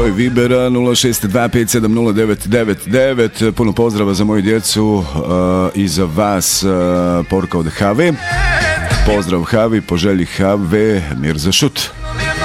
broj Vibera 0625709999. Puno pozdrava za moju djecu i za vas. Poruka od Have. Pozdrav Havi, po želji Have, Mirza Šut.